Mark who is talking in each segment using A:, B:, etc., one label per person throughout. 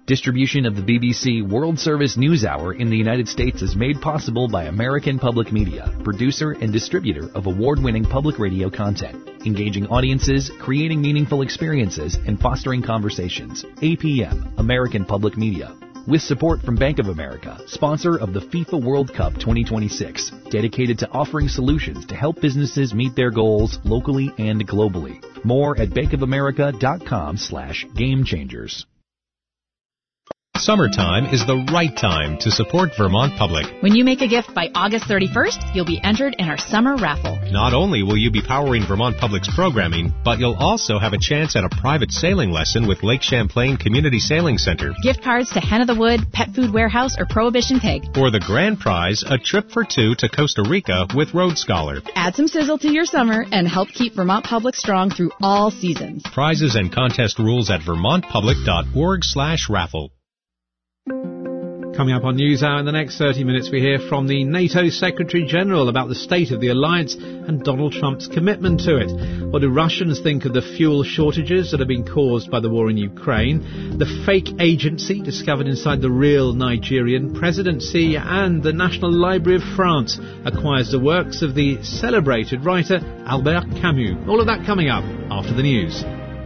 A: Distribution of the BBC World Service News Hour in the United States is made possible by American Public Media, producer and distributor of award-winning public radio content, engaging audiences, creating meaningful experiences, and fostering conversations. APM, American Public Media. With support from Bank of America, sponsor of the FIFA World Cup 2026, dedicated to offering solutions to help businesses meet their goals locally and globally. More at bankofamerica.com/gamechangers.
B: Summertime is the right time to support Vermont Public.
C: When you make a gift by August 31st, you'll be entered in our summer raffle.
B: Not only will you be powering Vermont Public's programming, but you'll also have a chance at a private sailing lesson with Lake Champlain Community Sailing Center.
C: Gift cards to Hen of the Wood, Pet Food Warehouse, or Prohibition Pig.
B: For the grand prize, a trip for two to Costa Rica with Road Scholar.
C: Add some sizzle to your summer and help keep Vermont Public strong through all seasons.
B: Prizes and contest rules at vermontpublic.org/raffle.
D: Coming up on NewsHour in the next 30 minutes, we hear from the NATO Secretary-General about the state of the alliance and Donald Trump's commitment to it. What do Russians think of the fuel shortages that have been caused by the war in Ukraine? The fake agency discovered inside the real Nigerian presidency, and the National Library of France acquires the works of the celebrated writer Albert Camus. All of that coming up after the news.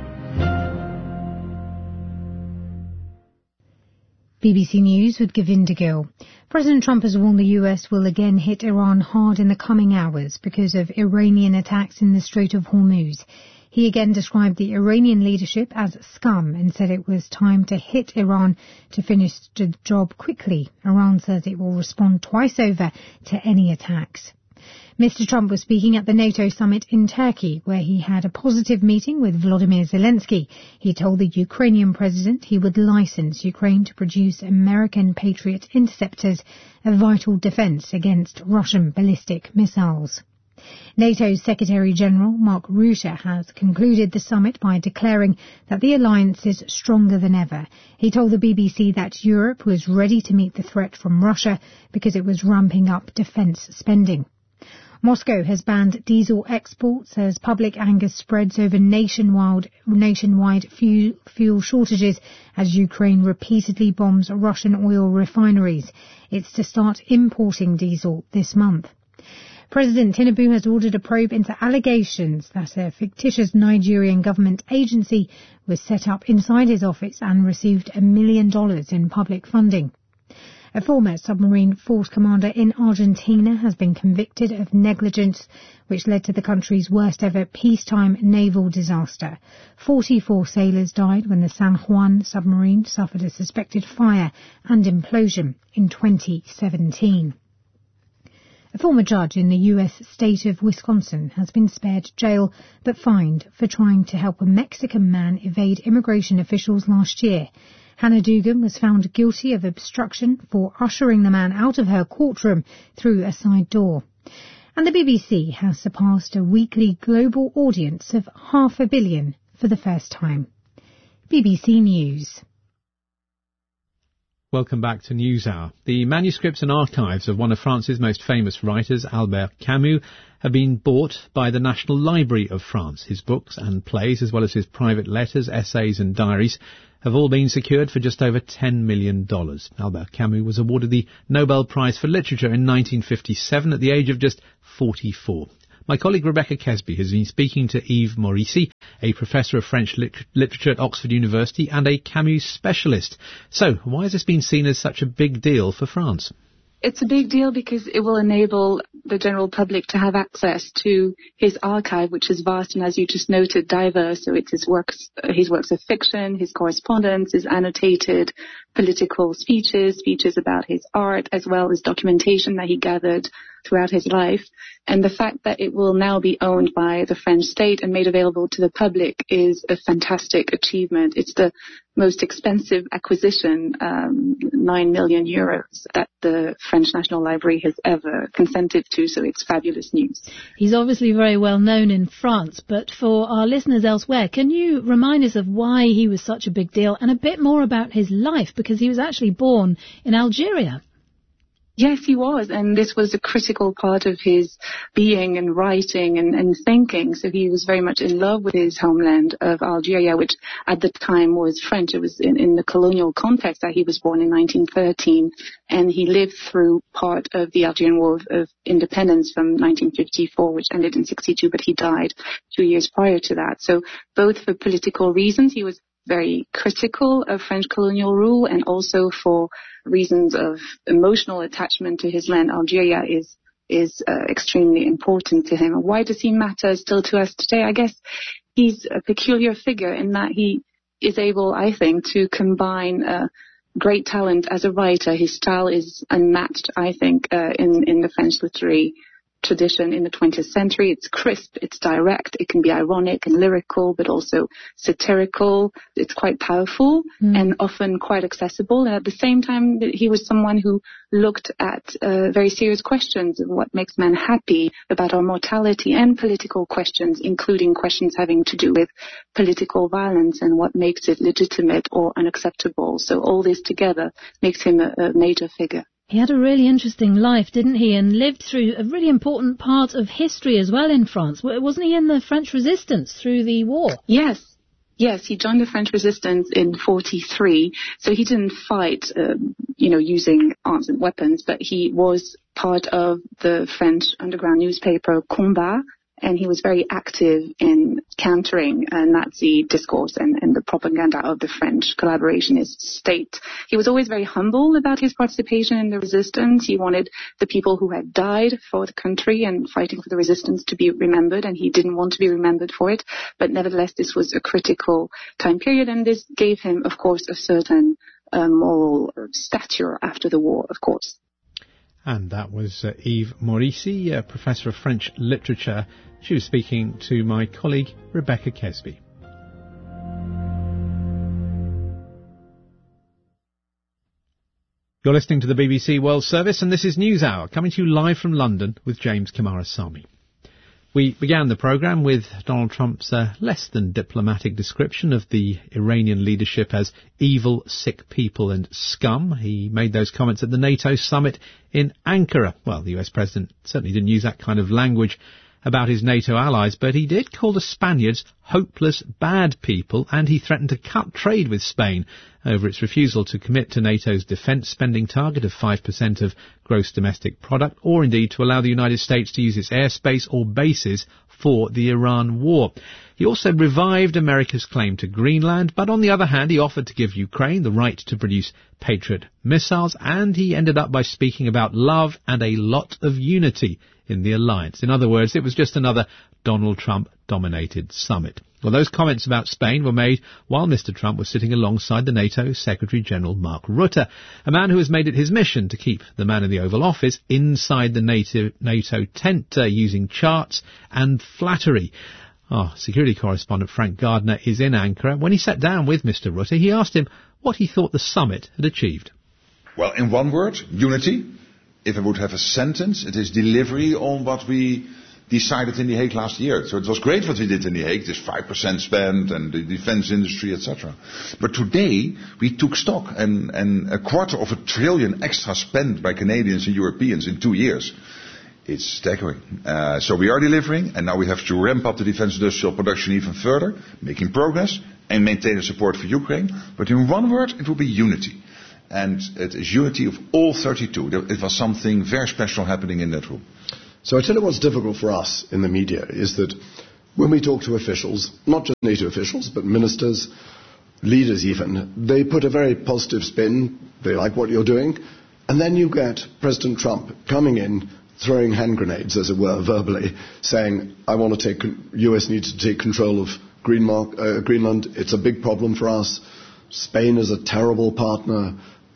E: BBC News with Govinda Gill. President Trump has warned the US will again hit Iran hard in the coming hours because of Iranian attacks in the Strait of Hormuz. He again described the Iranian leadership as scum and said it was time to hit Iran to finish the job quickly. Iran says it will respond twice over to any attacks. Mr. Trump was speaking at the NATO summit in Turkey, where he had a positive meeting with Volodymyr Zelensky. He told the Ukrainian president he would license Ukraine to produce American Patriot interceptors, a vital defense against Russian ballistic missiles. NATO's Secretary-General Mark Rutte has concluded the summit by declaring that the alliance is stronger than ever. He told the BBC that Europe was ready to meet the threat from Russia because it was ramping up defense spending. Moscow has banned diesel exports as public anger spreads over nationwide fuel shortages as Ukraine repeatedly bombs Russian oil refineries. It's to start importing diesel this month. President Tinubu has ordered a probe into allegations that a fictitious Nigerian government agency was set up inside his office and received $1 million in public funding. A former submarine force commander in Argentina has been convicted of negligence, which led to the country's worst ever peacetime naval disaster. 44 sailors died when the San Juan submarine suffered a suspected fire and implosion in 2017. A former judge in the U.S. state of Wisconsin has been spared jail but fined for trying to help a Mexican man evade immigration officials last year. Hannah Dugan was found guilty of obstruction for ushering the man out of her courtroom through a side door. And the BBC has surpassed a weekly global audience of 500 million for the first time. BBC News.
D: Welcome back to NewsHour. The manuscripts and archives of one of France's most famous writers, Albert Camus, have been bought by the National Library of France. His books and plays, as well as his private letters, essays and diaries, have all been secured for just over $10 million. Albert Camus was awarded the Nobel Prize for Literature in 1957 at the age of just 44. My colleague Rebecca Kesby has been speaking to Yves Mauricy, a professor of French literature at Oxford University and a Camus specialist. So, why has this been seen as such a big deal for France?
F: It's a big deal because it will enable the general public to have access to his archive, which is vast and, as you just noted, diverse. So it's his works of fiction, his correspondence, his annotated political speeches, speeches about his art, as well as documentation that he gathered throughout his life. And the fact that it will now be owned by the French state and made available to the public is a fantastic achievement. It's the most expensive acquisition, 9 million euros, that the French National Library has ever consented to, so it's fabulous news.
G: He's obviously very well known in France, but for our listeners elsewhere, can you remind us of why he was such a big deal and a bit more about his life, because he was actually born in Algeria?
F: Yes, he was, and this was a critical part of his being and writing and thinking. So he was very much in love with his homeland of Algeria, which at the time was French. It was in the colonial context that he was born in 1913, and he lived through part of the Algerian War of Independence from 1954, which ended in 1962, but he died 2 years prior to that. So both for political reasons, he was very critical of French colonial rule, and also for reasons of emotional attachment to his land. Algeria is extremely important to him. Why does he matter still to us today? I guess he's a peculiar figure in that he is able, I think, to combine great talent as a writer. His style is unmatched, I think, in the French literary tradition in the 20th century. It's crisp, it's direct, it can be ironic and lyrical, but also satirical. It's quite powerful and often quite accessible. And at the same time, he was someone who looked at very serious questions of what makes man happy, about our mortality, and political questions, including questions having to do with political violence and what makes it legitimate or unacceptable. So all this together makes him a major figure.
G: He had a really interesting life, didn't he, and lived through a really important part of history as well in France. Wasn't he in the French resistance through the war?
F: Yes, he joined the French resistance in 1943, so he didn't fight, using arms and weapons, but he was part of the French underground newspaper Combat, and he was very active in countering Nazi discourse and the propaganda of the French collaborationist state. He was always very humble about his participation in the resistance. He wanted the people who had died for the country and fighting for the resistance to be remembered, and he didn't want to be remembered for it. But nevertheless, this was a critical time period, and this gave him, of course, a certain moral stature after the war, of course.
D: And that was Eve Mauricy, Professor of French Literature. She was speaking to my colleague Rebecca Kesby. You're listening to the BBC World Service, and this is NewsHour, coming to you live from London with James Coomarasamy. We began the programme with Donald Trump's less than diplomatic description of the Iranian leadership as evil, sick people and scum. He made those comments at the NATO summit in Ankara. Well, the US president certainly didn't use that kind of language about his NATO allies, but he did call the Spaniards hopeless, bad people, and he threatened to cut trade with Spain over its refusal to commit to NATO's defence spending target of 5% of gross domestic product, or indeed to allow the United States to use its airspace or bases for the Iran war. He also revived America's claim to Greenland, but on the other hand, he offered to give Ukraine the right to produce Patriot missiles, and he ended up by speaking about love and a lot of unity in the alliance. In other words, it was just another Donald Trump-dominated summit. Well, those comments about Spain were made while Mr. Trump was sitting alongside the NATO Secretary-General Mark Rutte, a man who has made it his mission to keep the man in the Oval Office inside the NATO tent using charts and flattery. Our security correspondent Frank Gardner is in Ankara. When he sat down with Mr. Rutte, he asked him what he thought the summit had achieved.
H: Well, in one word, unity. If I would have a sentence, it is delivery on what we decided in The Hague last year. So it was great what we did in The Hague, this 5% spend and the defense industry, etc. But today we took stock and $250 billion extra spent by Canadians and Europeans in 2 years. It's staggering. So we are delivering, and now we have to ramp up the defense industrial production even further, making progress and maintaining support for Ukraine. But in one word, it will be unity. And it is unity of all 32. It was something very special happening in that room.
I: So I tell you what's difficult for us in the media is that when we talk to officials, not just NATO officials, but ministers, leaders even, they put a very positive spin. They like what you're doing. And then you get President Trump coming in, throwing hand grenades, as it were, verbally, saying, US needs to take control of Greenland. It's a big problem for us. Spain is a terrible partner,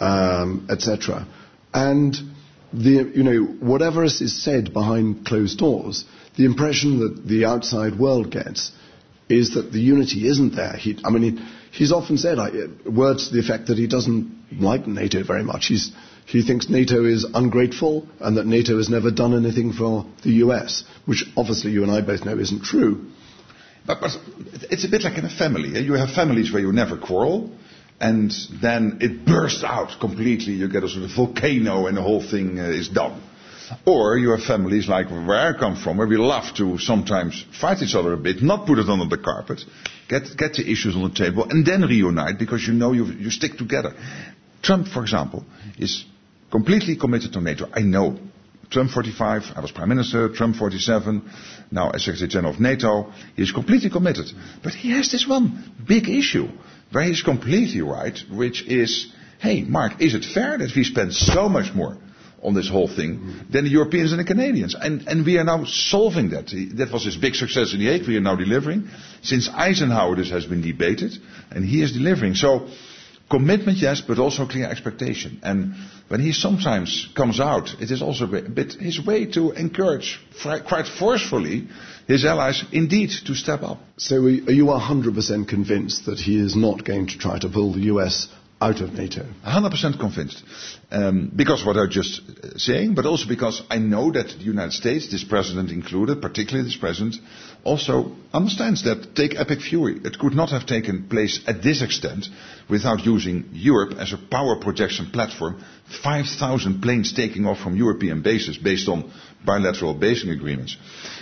I: etc. And whatever is said behind closed doors, the impression that the outside world gets is that the unity isn't there. He's often said words to the effect that he doesn't like NATO very much. He thinks NATO is ungrateful and that NATO has never done anything for the US, which obviously you and I both know isn't true.
H: But it's a bit like in a family. You have families where you never quarrel, and then it bursts out completely. You get a sort of volcano and the whole thing is done. Or you have families like where I come from, where we love to sometimes fight each other a bit, not put it under the carpet, get the issues on the table, and then reunite because you know you stick together. Trump, for example, is completely committed to NATO. I know. Trump 45, I was Prime Minister, Trump 47, now as Secretary General of NATO. He is completely committed. But he has this one big issue where he's completely right, which is, hey, Mark, is it fair that we spend so much more on this whole thing than the Europeans and the Canadians? And we are now solving that. That was his big success in The Hague. We are now delivering. Since Eisenhower this has been debated, and he is delivering. So commitment, yes, but also clear expectation. And when he sometimes comes out, it is also a bit his way to encourage quite forcefully his allies indeed to step up.
I: So are you 100% convinced that he is not going to try to pull the US out of NATO?
H: 100% convinced. Because of what I was just saying, but also because I know that the United States, this president included, particularly this president, also understands that, take Epic Fury, it could not have taken place at this extent without using Europe as a power projection platform. 5,000 planes taking off from European bases based on bilateral basing agreements.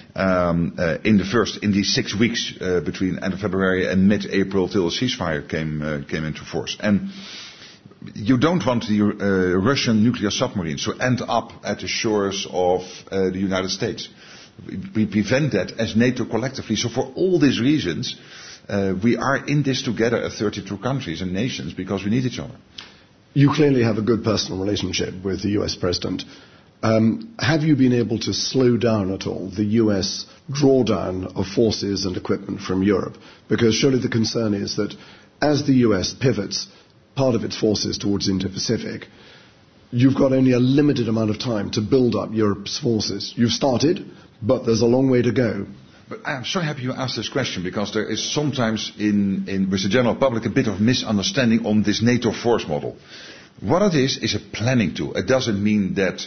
H: In these 6 weeks between end of February and mid-April till the ceasefire came into force. And you don't want the Russian nuclear submarines to end up at the shores of the United States. We prevent that as NATO collectively. So for all these reasons, we are in this together as 32 countries and nations because we need each other.
I: You clearly have a good personal relationship with the US president. Have you been able to slow down at all the US drawdown of forces and equipment from Europe? Because surely the concern is that as the US pivots part of its forces towards Indo-Pacific, you've got only a limited amount of time to build up Europe's forces. You've started, but there's a long way to go.
H: But I'm so happy you asked this question because there is sometimes with the general public a bit of misunderstanding on this NATO force model. What it is a planning tool. It doesn't mean that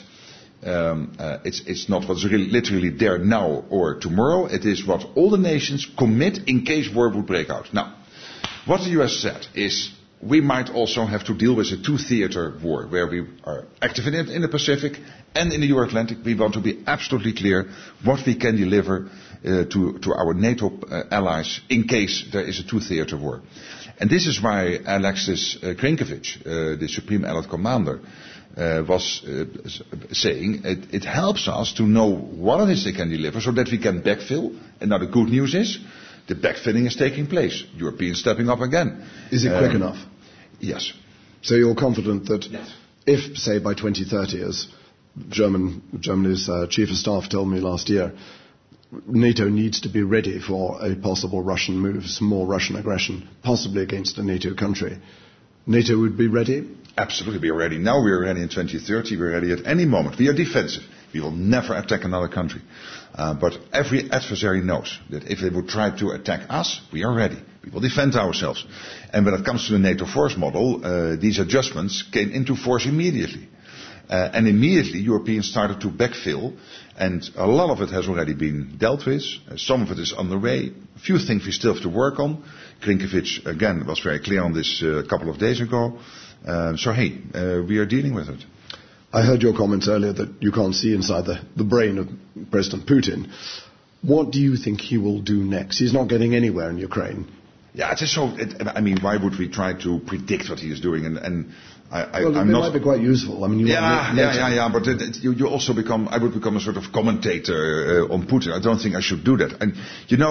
H: it's not what's really literally there now or tomorrow. It is what all the nations commit in case war would break out. Now, what the US said is we might also have to deal with a two-theater war where we are active in the Pacific and in the Euro-Atlantic. We want to be absolutely clear what we can deliver to our NATO allies in case there is a two-theater war. And this is why Alexis Krinkovich, the Supreme Allied Commander, was saying it helps us to know what it is they can deliver so that we can backfill. And now the good news is the backfilling is taking place. Europeans stepping up again.
I: Is it quick enough?
H: Yes.
I: So you're confident that
H: yes.
I: If, say, by 2030, as Germany's Chief of Staff told me last year, NATO needs to be ready for a possible Russian move, some more Russian aggression, possibly against a NATO country, NATO would be ready?
H: Absolutely, we are ready. Now we are ready in 2030. We are ready at any moment. We are defensive. We will never attack another country. But every adversary knows that if they would try to attack us, we are ready. We will defend ourselves. And when it comes to the NATO force model, these adjustments came into force immediately. And immediately Europeans started to backfill, and a lot of it has already been dealt with. Some of it is underway. A few things we still have to work on. Krinkovich, again, was very clear on this a couple of days ago. We are dealing with it.
I: I heard your comments earlier that you can't see inside the brain of President Putin. What do you think he will do next? He's not getting anywhere in Ukraine.
H: Yeah, it is so. Why would we try to predict what he is doing?
I: It might be quite useful. But
H: you also become. I would become a sort of commentator on Putin. I don't think I should do that. And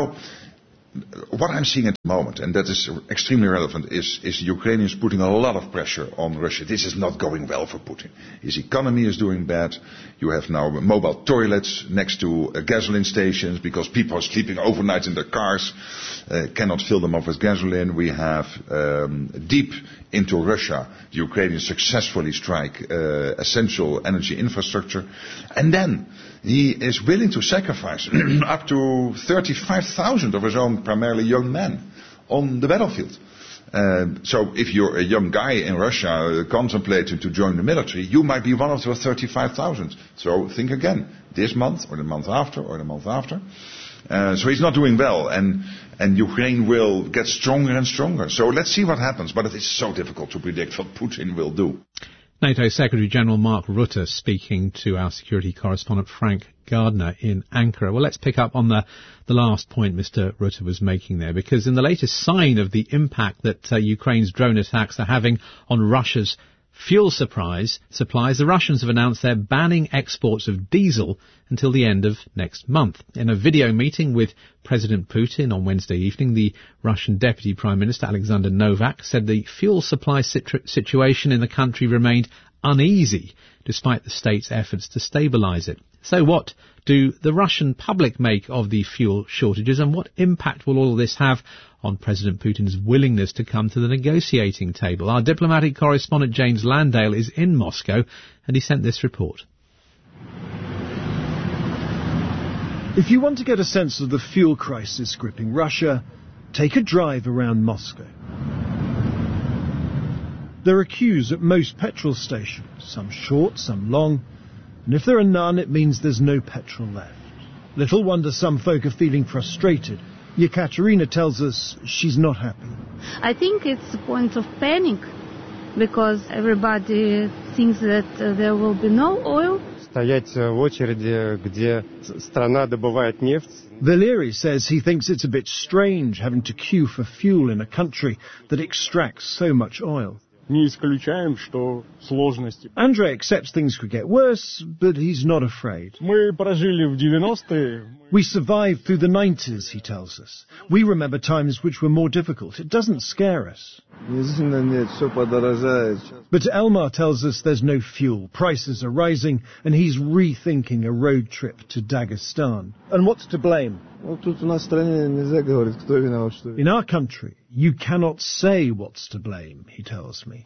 H: what I'm seeing at the moment, and that is extremely relevant, is the Ukrainians putting a lot of pressure on Russia. This is not going well for Putin. His economy is doing bad. You have now mobile toilets next to gasoline stations because people are sleeping overnight in their cars, cannot fill them up with gasoline. We have deep into Russia, the Ukrainians successfully strike essential energy infrastructure. And then he is willing to sacrifice up to 35,000 of his own primarily young men on the battlefield. So if you're a young guy in Russia contemplating to join the military, you might be one of those 35,000. So think again, this month or the month after or the month after. So he's not doing well, and Ukraine will get stronger and stronger. So let's see what happens, but it is so difficult to predict what Putin will do.
D: NATO Secretary-General Mark Rutte speaking to our security correspondent Frank Gardner in Ankara. Well, let's pick up on the last point Mr. Rutte was making there, because in the latest sign of the impact that Ukraine's drone attacks are having on Russia's fuel supplies, the Russians have announced they're banning exports of diesel until the end of next month. In a video meeting with President Putin on Wednesday evening, the Russian Deputy Prime Minister Alexander Novak said the fuel supply situation in the country remained uneasy despite the state's efforts to stabilise it. So what do the Russian public make of the fuel shortages, and what impact will all of this have on President Putin's willingness to come to the negotiating table? Our diplomatic correspondent James Landale is in Moscow, and he sent this report.
J: If you want to get a sense of the fuel crisis gripping Russia, take a drive around Moscow. There are queues at most petrol stations, some short, some long, and if there are none, it means there's no petrol left. Little wonder some folk are feeling frustrated. Yekaterina tells us she's not happy.
K: I think it's a point of panic, because everybody thinks that there will be no oil.
J: Valeri says he thinks it's a bit strange having to queue for fuel in a country that extracts so much oil. Andrei accepts things could get worse, but he's not afraid. We survived through the 90s, he tells us. We remember times which were more difficult. It doesn't scare us. But Elmar tells us there's no fuel, prices are rising, and he's rethinking a road trip to Dagestan. And what's to blame? In our country, you cannot say what's to blame, he tells me.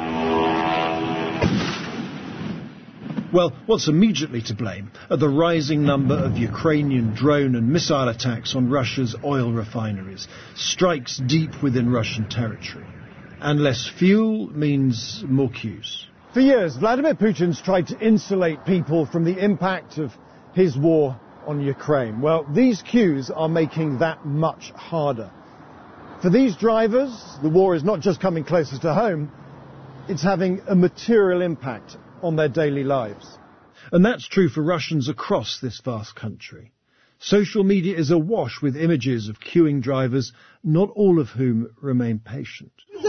J: Well, what's immediately to blame are the rising number of Ukrainian drone and missile attacks on Russia's oil refineries, strikes deep within Russian territory. And less fuel means more queues. For years, Vladimir Putin's tried to insulate people from the impact of his war on Ukraine. Well, these queues are making that much harder. For these drivers, the war is not just coming closer to home, it's having a material impact on their daily lives. And that's true for Russians across this vast country. Social media is awash with images of queuing drivers, not all of whom remain patient.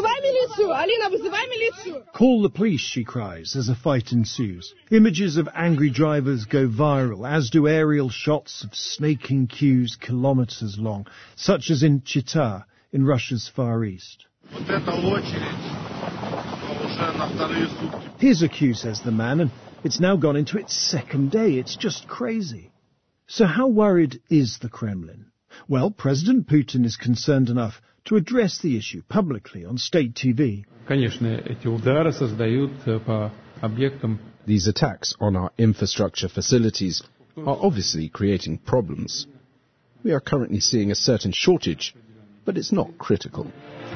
J: Call the police, she cries, as a fight ensues. Images of angry drivers go viral, as do aerial shots of snaking queues kilometres long, such as in Chita, in Russia's Far East. Here's a queue, says the man, and it's now gone into its second day. It's just crazy. So how worried is the Kremlin? Well, President Putin is concerned enough to address the issue publicly on state TV.
L: These attacks on our infrastructure facilities are obviously creating problems. We are currently seeing a certain shortage, but it's not critical.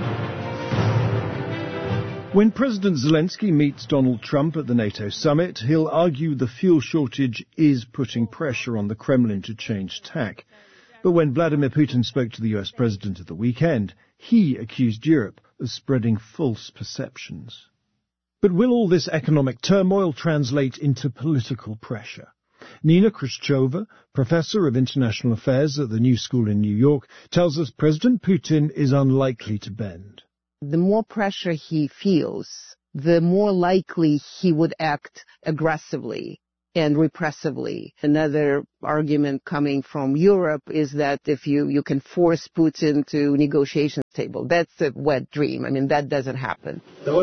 J: When President Zelensky meets Donald Trump at the NATO summit, he'll argue the fuel shortage is putting pressure on the Kremlin to change tack. But when Vladimir Putin spoke to the US president at the weekend, he accused Europe of spreading false perceptions. But will all this economic turmoil translate into political pressure? Nina Khrushcheva, professor of international affairs at the New School in New York, tells us President Putin is unlikely to bend.
M: The more pressure he feels, the more likely he would act aggressively and repressively. Another argument coming from Europe is that if you can force Putin to negotiation table, that's a wet dream. I mean, that doesn't happen.
J: All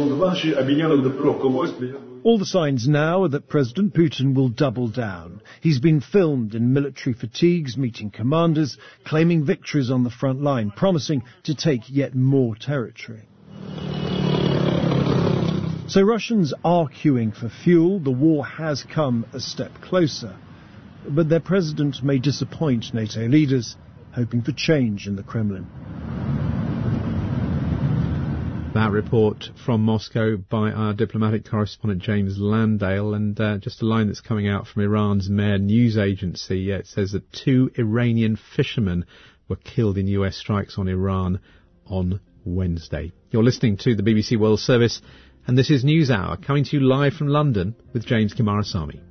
J: the signs now are that President Putin will double down. He's been filmed in military fatigues, meeting commanders, claiming victories on the front line, promising to take yet more territory. So Russians are queuing for fuel. The war has come a step closer. But their president may disappoint NATO leaders, hoping for change in the Kremlin.
D: That report from Moscow by our diplomatic correspondent James Landale, and just a line that's coming out from Iran's Mehr news agency. It says that 2 Iranian fishermen were killed in US strikes on Iran on Wednesday. You're listening to the BBC World Service, and this is NewsHour, coming to you live from London with James Kimarasamy.